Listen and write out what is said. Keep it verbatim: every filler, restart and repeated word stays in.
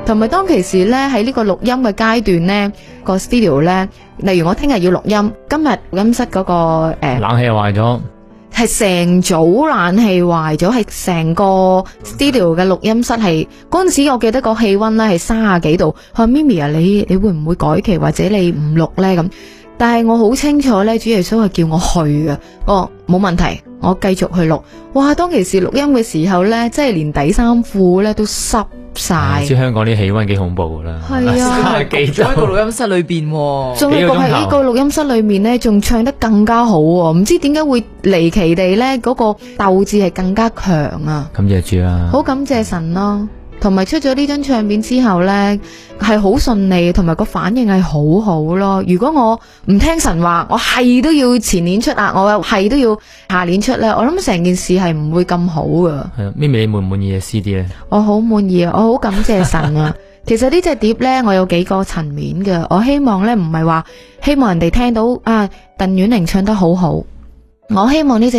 同埋當其時咧喺呢個錄音嘅階段咧，個 studio 咧，例如我聽日要錄音，今日錄音室嗰、那個誒、呃、 冷氣又壞咗。 係成組冷氣壞咗，係成個 studio 嘅錄音室係嗰陣時，我記得個氣溫咧係三十幾度。佢話 Mimi 啊，你你會唔會改期或者你唔錄咧咁？但係我好清楚咧，主耶穌係叫我去嘅。哦，冇問題，我繼續去錄。哇！當其時錄音嘅時候咧，即係連底衫褲咧都濕晒。 知香港啲氣溫幾恐怖噶啦。 係啊， 幾仲喺個錄音室裏邊， 仲有個喺呢個錄音室裏面咧，仲唱得更加好。唔知點解會離奇地咧，嗰個鬥志係更加強啊！ 感謝主啊！ 好感謝神咯。同埋出咗呢張唱片之後呢，係好順利，同埋個反應係好好咯。如果我唔聽神話，我係都要前年出啊，我係都要下年出呢，我諗成件事係唔會咁好噶。 係啊，咪咪你滿唔滿意嘅 C D 呢？ 我好滿意啊，我好感謝神啊。其實呢隻碟呢，我有幾個層面嘅。我希望呢，唔係話希望人哋聽到啊，鄧婉玲唱得好好，我希望呢隻